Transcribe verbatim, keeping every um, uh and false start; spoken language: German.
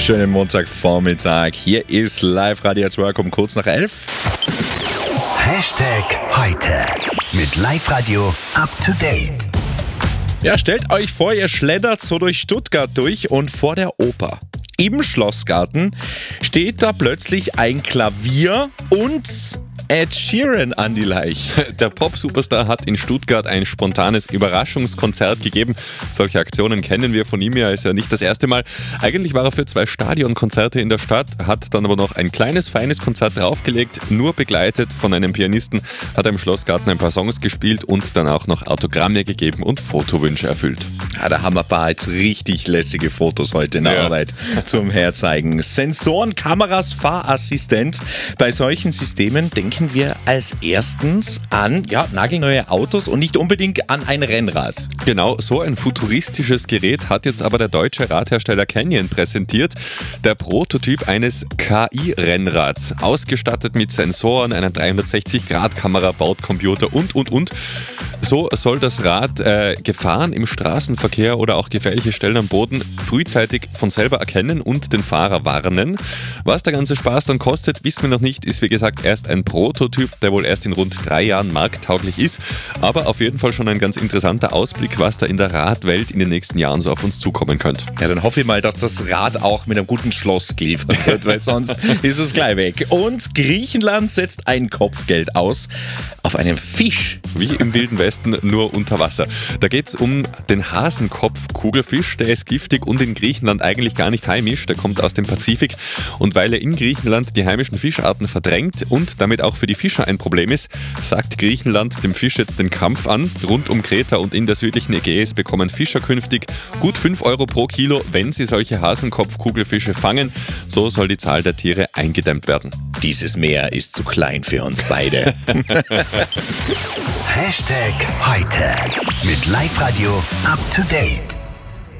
Schönen Montagvormittag. Hier ist Live-Radio at Work um kurz nach elf. Hashtag heute mit Live-Radio up to date. Ja, stellt euch vor, ihr schleddert so durch Stuttgart durch und vor der Oper im Schlossgarten steht da plötzlich ein Klavier und Ed Sheeran an die Leich. Der Pop-Superstar hat in Stuttgart ein spontanes Überraschungskonzert gegeben. Solche Aktionen kennen wir von ihm ja, ist ja nicht das erste Mal. Eigentlich war er für zwei Stadionkonzerte in der Stadt, hat dann aber noch ein kleines, feines Konzert draufgelegt, nur begleitet von einem Pianisten, hat er im Schlossgarten ein paar Songs gespielt und dann auch noch Autogramme gegeben und Fotowünsche erfüllt. Ja, da haben wir ein paar jetzt richtig lässige Fotos heute in der Ja. Arbeit zum Herzeigen. Sensoren, Kameras, Fahrassistent. Bei solchen Systemen denken wir als erstens an ja, nagelneue Autos und nicht unbedingt an ein Rennrad. Genau, so ein futuristisches Gerät hat jetzt aber der deutsche Radhersteller Canyon präsentiert. Der Prototyp eines K I-Rennrads, ausgestattet mit Sensoren, einer dreihundertsechzig Grad Kamera, Bordcomputer und, und, und. So soll das Rad äh, Gefahren im Straßenverkehr oder auch gefährliche Stellen am Boden frühzeitig von selber erkennen und den Fahrer warnen. Was der ganze Spaß dann kostet, wissen wir noch nicht, ist wie gesagt erst ein Prototyp, der wohl erst in rund drei Jahren markttauglich ist, aber auf jeden Fall schon ein ganz interessanter Ausblick, was da in der Radwelt in den nächsten Jahren so auf uns zukommen könnte. Ja, dann hoffe ich mal, dass das Rad auch mit einem guten Schloss geliefert wird, weil sonst ist es gleich weg. Und Griechenland setzt ein Kopfgeld aus auf einen Fisch. Wie im Wilden Westen, nur unter Wasser. Da geht es um den Hasenkopf-Kugelfisch, der ist giftig und in Griechenland eigentlich gar nicht heimisch, der kommt aus dem Pazifik und weil er in Griechenland die heimischen Fischarten verdrängt und damit auch für die Fischer ein Problem ist, sagt Griechenland dem Fisch jetzt den Kampf an. Rund um Kreta und in der südlichen Ägäis bekommen Fischer künftig gut fünf Euro pro Kilo, wenn sie solche Hasenkopf-Kugelfische fangen. So soll die Zahl der Tiere eingedämmt werden. Dieses Meer ist zu klein für uns beide. Hashtag heute mit Live-Radio up to date.